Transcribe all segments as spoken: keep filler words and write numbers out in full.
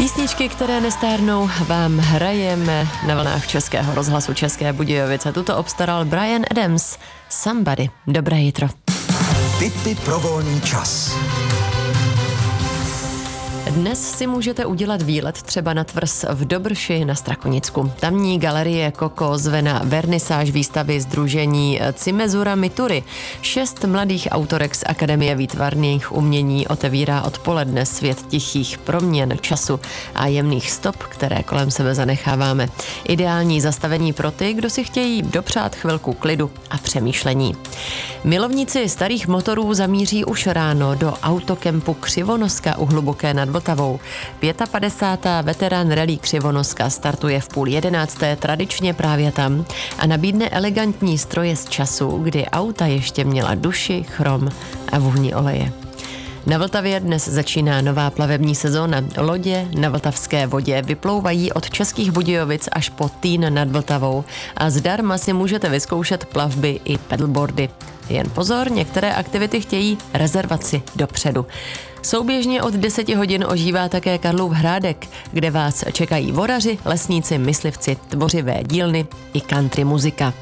Písničky, které nestárnou, vám hrajeme na vlnách Českého rozhlasu České Budějovice. Tuto obstaral Bryan Adams. Somebody. Dobré jitro. Tipy pro volný čas. Dnes si můžete udělat výlet třeba na tvrz v Dobrši na Strakonicku. Tamní galerie Koko zve na vernisáž výstavy sdružení Cimezura Mitury. Šest mladých autorek z Akademie výtvarných umění otevírá odpoledne svět tichých proměn času a jemných stop, které kolem sebe zanecháváme. Ideální zastavení pro ty, kdo si chtějí dopřát chvilku klidu a přemýšlení. Milovníci starých motorů zamíří už ráno do autokempu Křivonoska u Hluboké nad Vltavou. padesátá veterán rally Křivonoska startuje v půl jedenácté tradičně právě tam a nabídne elegantní stroje z času, kdy auta ještě měla duši, chrom a vůni oleje. Na Vltavě dnes začíná nová plavební sezóna. Lodě na vltavské vodě vyplouvají od Českých Budějovic až po Týn nad Vltavou a zdarma si můžete vyzkoušet plavby i pedalboardy. Jen pozor, některé aktivity chtějí rezervaci dopředu. Souběžně od deseti hodin ožívá také Karlův Hrádek, kde vás čekají vodaři, lesníci, myslivci, tvořivé dílny i country muzika.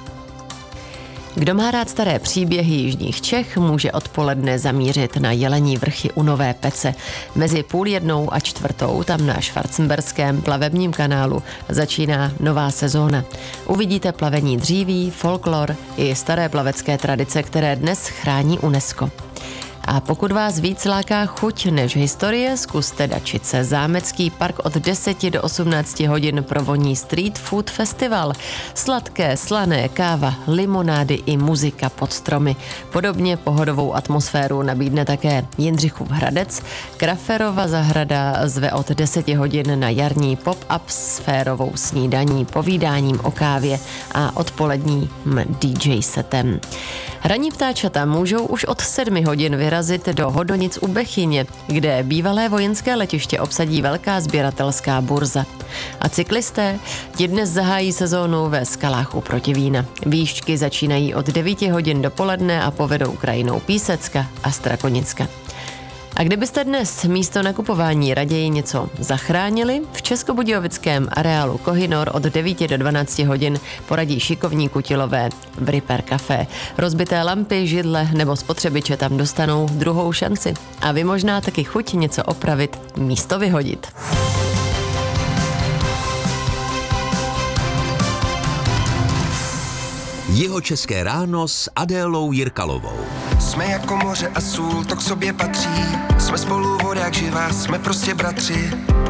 Kdo má rád staré příběhy jižních Čech, může odpoledne zamířit na Jelení vrchy u Nové Pece. Mezi půl jednou a čtvrtou tam na Schwarzenberském plavebním kanálu začíná nová sezóna. Uvidíte plavení dříví, folklor i staré plavecké tradice, které dnes chrání UNESCO. A pokud vás víc láká chuť než historie, zkuste Dačice. Zámecký park od deseti do osmnácti hodin provoní Street Food Festival. Sladké, slané, káva, limonády i muzika pod stromy. Podobně pohodovou atmosféru nabídne také Jindřichův Hradec. Kraferova zahrada zve od deseti hodin na jarní pop-up sférovou snídaní, povídáním o kávě a odpoledním dý džej setem. Hraní ptáčata můžou už od sedmi hodin vyrazit do Hodonic u Bechyně, kde bývalé vojenské letiště obsadí velká sběratelská burza. A cyklisté ti dnes zahájí sezónu ve skalách u Protivína. Výšky začínají od devíti hodin dopoledne a povedou krajinou Písecka a Strakonicka. A kdybyste dnes místo nakupování raději něco zachránili, v českobudějovickém areálu Kohinor od devíti do dvanácti hodin poradí šikovní kutilové v Ripper Café. Rozbité lampy, židle nebo spotřebiče tam dostanou druhou šanci. A vy možná taky chuť něco opravit, místo vyhodit. Jihočeské ráno s Adélou Jirkalovou. Jsme jako moře a sůl, to k sobě patří. Jsme spolu voda jak živá, jsme prostě bratři.